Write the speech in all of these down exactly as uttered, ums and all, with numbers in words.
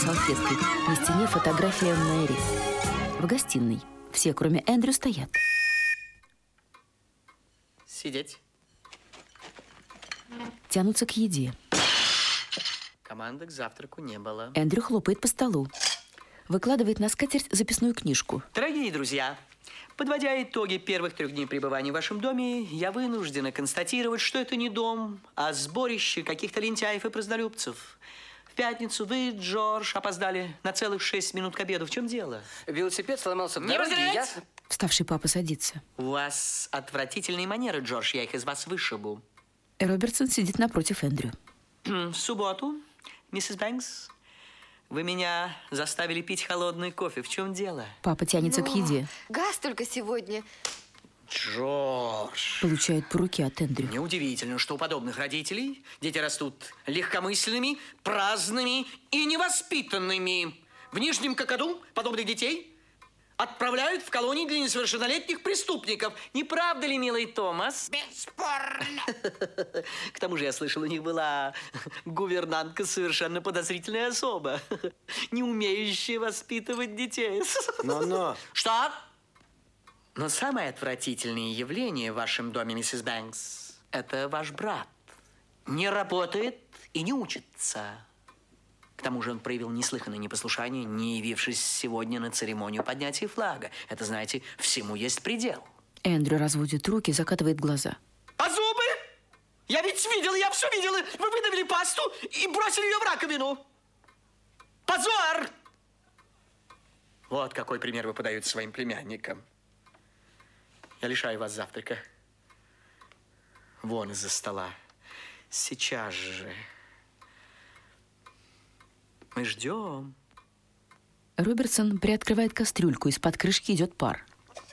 салфеткой. На стене фотография Мэри. В гостиной. Все, кроме Эндрю, стоят. Сидеть. Тянутся к еде. Команды к завтраку не было. Эндрю хлопает по столу. Выкладывает на скатерть записную книжку. Дорогие друзья, подводя итоги первых трех дней пребывания в вашем доме, я вынуждена констатировать, что это не дом, а сборище каких-то лентяев и празднолюбцев. В пятницу вы, Джордж, опоздали на целых шесть минут к обеду. В чем дело? Велосипед сломался в Не дороге, и я... Вставший папа садится. У вас отвратительные манеры, Джордж, я их из вас вышибу. Робертсон сидит напротив Эндрю. В субботу, миссис Бэнкс, вы меня заставили пить холодный кофе. В чем дело? Папа тянется Но к еде. Газ только сегодня. Джордж. Получает по руке от Эндрю. Неудивительно, что у подобных родителей дети растут легкомысленными, праздными и невоспитанными. В Нижнем Какаду подобных детей отправляют в колонии для несовершеннолетних преступников. Не правда ли, милый Томас? Бесспорно. К тому же, я слышал, у них была гувернантка, совершенно подозрительная особа, не умеющая воспитывать детей. Но-но. Что? Но самое отвратительное явление в вашем доме, миссис Бэнкс, это ваш брат. Не работает и не учится. К тому же он проявил неслыханное непослушание, не явившись сегодня на церемонию поднятия флага. Это, знаете, всему есть предел. Эндрю разводит руки, закатывает глаза. А зубы? Я ведь видел, я все видел. Вы выдавили пасту и бросили ее в раковину. Позор! Вот какой пример вы подаете своим племянникам. Я лишаю вас завтрака. Вон из-за стола. Сейчас же. Мы ждем. Робертсон приоткрывает кастрюльку, из-под крышки идет пар.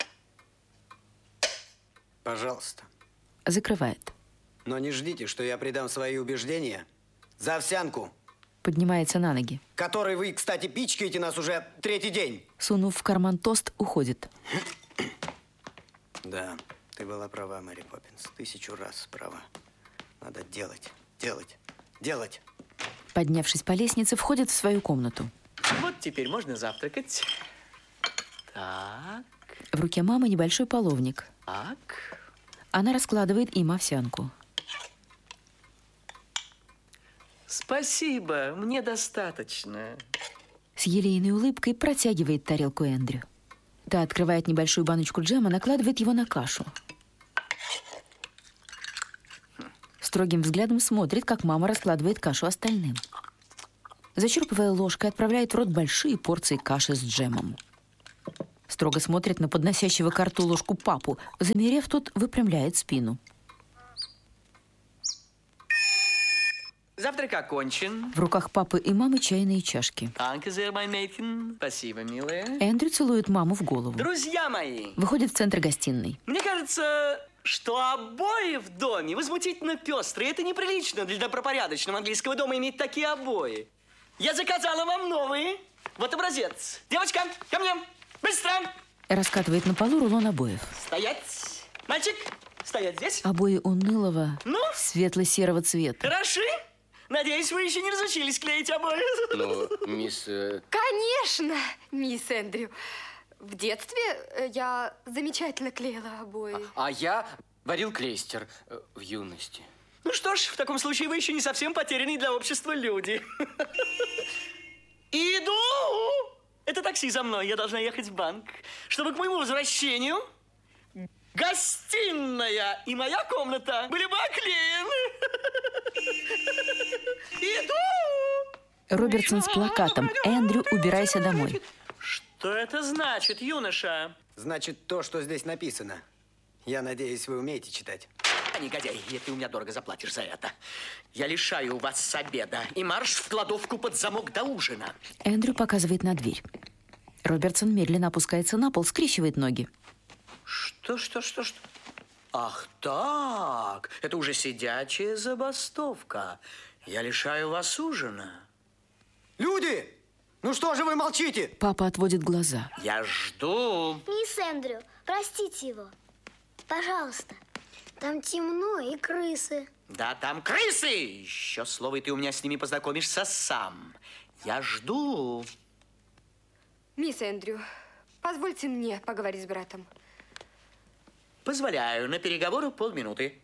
Пожалуйста. Закрывает. Но не ждите, что я придам свои убеждения за овсянку, Поднимается на ноги. которой вы, кстати, пичкаете нас уже третий день. Сунув в карман тост, уходит. Да, ты была права, Мэри Поппинс. Тысячу раз права. Надо делать, делать, делать. Поднявшись по лестнице, входит в свою комнату. Вот теперь можно завтракать. Так, В руке мамы небольшой половник. так. Она раскладывает им овсянку. Спасибо, мне достаточно. С елейной улыбкой протягивает тарелку Эндрю. Та открывает небольшую баночку джема, накладывает его на кашу. Строгим взглядом смотрит, как мама раскладывает кашу остальным. Зачерпывая ложкой, отправляет в рот большие порции каши с джемом. Строго смотрит на подносящего ко рту ложку папу. Замерев, тот выпрямляет спину. Завтрак окончен. В руках папы и мамы чайные чашки. Danke sehr, mein Mädchen. Спасибо, милая. Эндрю целует маму в голову. Друзья мои, Выходит в центр гостиной. мне кажется, что обои в доме возмутительно пестрые. Это неприлично для добропорядочного английского дома иметь такие обои. Я заказала вам новые. Вот образец. Девочка, ко мне. Быстро. Раскатывает на полу рулон обоев. Стоять. Мальчик, стоять здесь. Обои унылого, Ну? светло-серого цвета. Хороши? Надеюсь, вы еще не разучились клеить обои. Ну, мисс... э, Конечно, мисс Эндрю. В детстве э, я замечательно клеила обои. А я варил клейстер э, в юности. Ну что ж, в таком случае вы еще не совсем потерянные для общества люди. Иду! Это такси за мной, я должна ехать в банк, чтобы к моему возвращению гостиная и моя комната были бы оклеены. Иду! Робертсон с плакатом «Эндрю, убирайся домой». Что это значит, юноша? Значит, то, что здесь написано. Я надеюсь, вы умеете читать. А, негодяй, и ты у меня дорого заплатишь за это. Я лишаю вас с обеда и марш в кладовку под замок до ужина. Эндрю показывает на дверь. Робертсон медленно опускается на пол, скрещивает ноги. Что, что, что, что? Ах так, это уже сидячая забастовка. Я лишаю вас ужина. Люди! Ну что же вы молчите? Папа отводит глаза. Я жду. Мисс Эндрю, простите его. Пожалуйста. Там темно и крысы. Да, там крысы. Еще слово, и ты у меня с ними познакомишься сам. Я жду. Мисс Эндрю, позвольте мне поговорить с братом. Позволяю. На переговоры полминуты.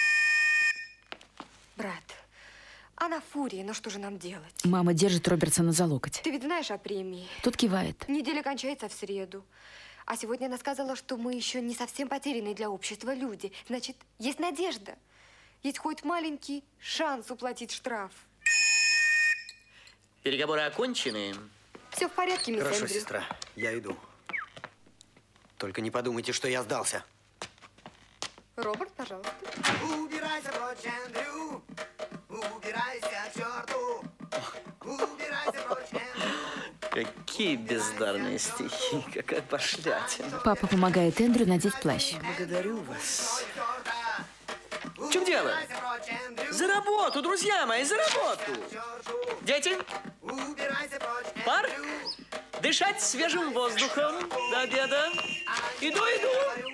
Брат, она в фурии, но что же нам делать? Мама держит Робертсона за локоть. Ты ведь знаешь о премии? Тот кивает. Неделя кончается в среду. А сегодня она сказала, что мы еще не совсем потерянные для общества люди. Значит, есть надежда. Есть хоть маленький шанс уплатить штраф. Переговоры окончены. Все в порядке, мисс Хорошо, Эндрю. сестра, я иду. Только не подумайте, что я сдался. Роберт, пожалуйста. Убирайся прочь, Эндрю! Убирайся к черту! Убирайся прочь, Эндрю! Какие бездарные стихи, какая пошлятина. Папа помогает Эндрю надеть плащ. Благодарю вас. В чем дело? За работу, друзья мои, за работу! Дети, пар, дышать свежим воздухом до обеда. Иду, иду.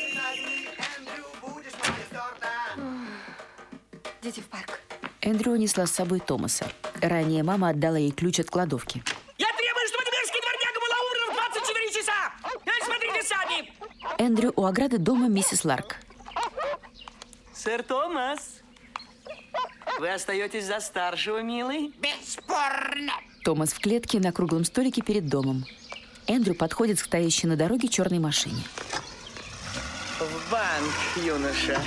Дети в парк. Эндрю унесла с собой Томаса. Ранее мама отдала ей ключ от кладовки. Я требую, чтобы мерзкий дворняга была убрана в двадцать четыре часа. Теперь смотрите сами. Эндрю у ограды дома миссис Ларк. Сэр Томас, вы остаетесь за старшего, милый? Бесспорно. Томас в клетке на круглом столике перед домом. Эндрю подходит к стоящей на дороге черной машине. В банк, юноша.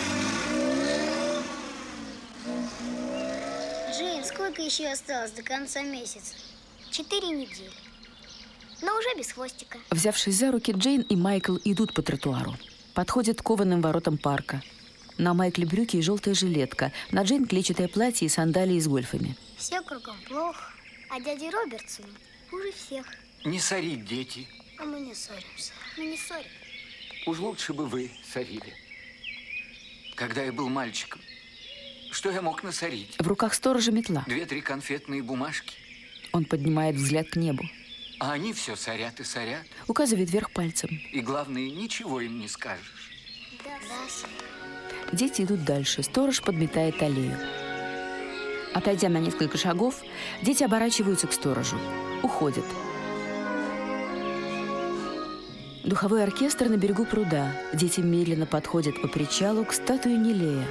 Джейн, сколько еще осталось до конца месяца? Четыре недели. Но уже без хвостика. Взявшись за руки, Джейн и Майкл идут по тротуару. Подходят к кованым воротам парка. На Майкле брюки и желтая жилетка. На Джейн клетчатое платье и сандалии с гольфами. Все кругом плохо. А дяде Робертсону хуже всех. Не сорить, дети. А мы не ссоримся. Мы не ссорим. Уж лучше бы вы сорили. Когда я был мальчиком, что я мог насорить? В руках сторожа метла. Две-три конфетные бумажки. Он поднимает взгляд к небу. А они все сорят и сорят. Указывает вверх пальцем. И главное, ничего им не скажешь. Да, да. Дети идут дальше. Сторож подметает аллею. Отойдя на несколько шагов, дети оборачиваются к сторожу. Уходят. Духовой оркестр на берегу пруда. Дети медленно подходят по причалу к статуе Нелея.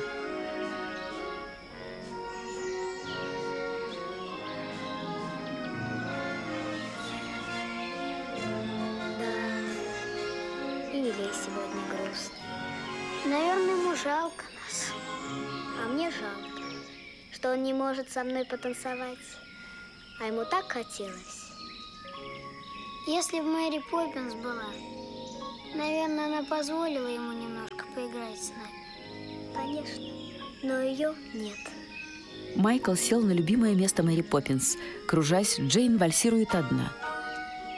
И Нелей сегодня грустный. Наверное, ему жалко нас. А мне жалко, что он не может со мной потанцевать. А ему так хотелось. Если бы Мэри Поппинс была, наверное, она позволила ему немножко поиграть с нами. Конечно, но ее нет. Майкл сел на любимое место Мэри Поппинс. Кружась, Джейн вальсирует одна.